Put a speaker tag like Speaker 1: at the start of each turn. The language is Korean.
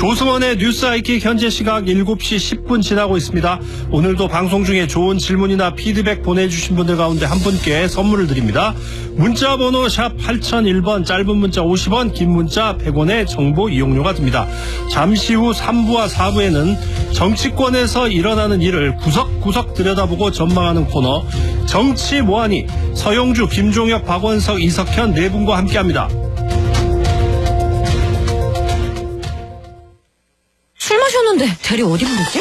Speaker 1: 조승원의 뉴스 아이킥 현재 시각 7시 10분 지나고 있습니다. 오늘도 방송 중에 좋은 질문이나 피드백 보내주신 분들 가운데 한 분께 선물을 드립니다. 문자 번호 샵 8001번, 짧은 문자 50원, 긴 문자 100원의 정보 이용료가 듭니다. 잠시 후 3부와 4부에는 정치권에서 일어나는 일을 구석구석 들여다보고 전망하는 코너 정치 뭐하니, 서영주, 김종혁, 박원석, 이석현 네 분과 함께합니다.
Speaker 2: 술 마셨는데 대리 어디 부르지?